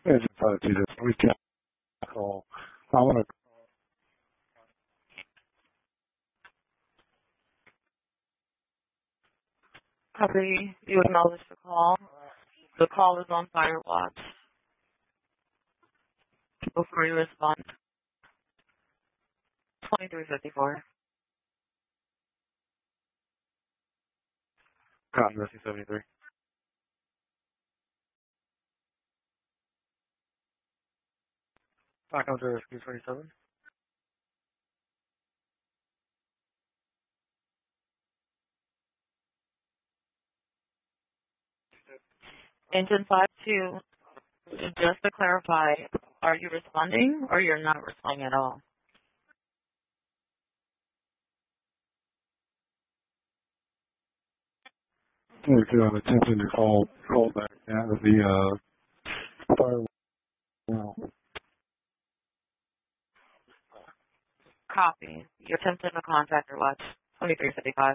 Engine 52, just recap call. I want to Copy. You acknowledge the call. The call is on Firewatch. Before you respond, 2354. Copy, Rescue 73. Back on to Rescue 27. Engine 52, just to clarify, are you responding or you're not responding at all? if you're attempting to call back out of the firewall now. Copy. You're attempting to contact your watch. 2355.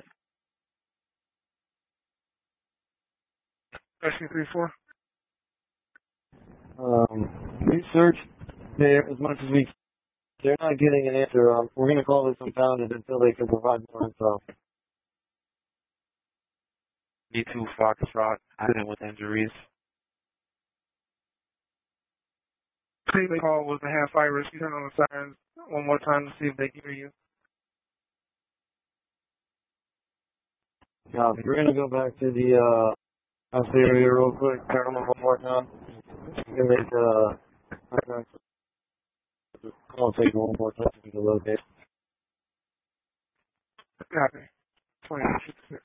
Rescue 34. We searched there as much as we can. They're not getting an answer. We're going to call this unfounded until they can provide more info. D2 Foxtrot, accident with injuries. Please call with the half fire rescue. Turn on the sirens one more time to see if they can hear you. We're going to go back to the house area real quick. Turn them on one more time. And make call take one more time to locate. Copy. 2356.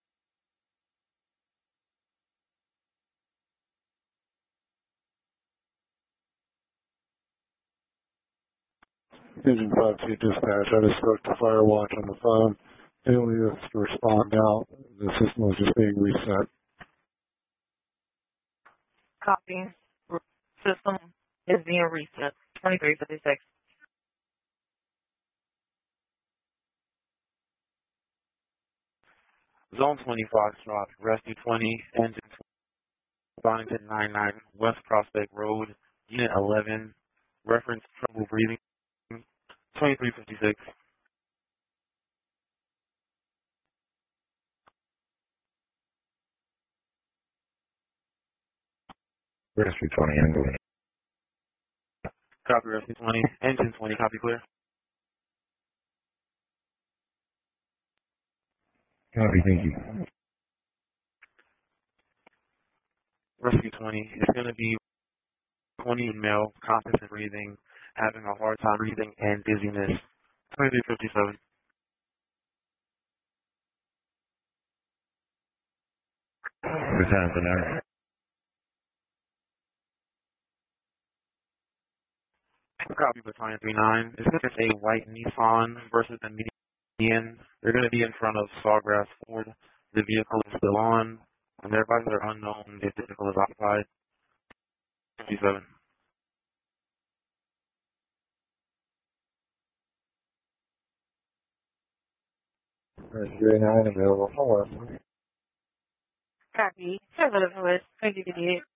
Engine 52 dispatch. I just spoke to Firewatch on the phone. Alias to respond now. The system was just being reset. Copy. System is being reset. 2356. Zone 20 Foxtrot, Rescue 20, Engine 20, Bonington 99, West Prospect Road, Unit 11, reference trouble breathing, 2356. Rescue 20, England. Copy, Rescue 20, Engine 20, copy clear. Copy, thank you. Rescue 20, it's going to be 20 male, constant breathing, having a hard time breathing and dizziness, 2357. Lieutenant Bernard. Copy, Battalion 39. It's going to say white Nissan versus the median. They're going to be in front of Sawgrass Ford. The vehicle is still on, and their advisors are unknown if the vehicle is occupied. 57. Rescue 89 available for West. Copy. 7 of 2058.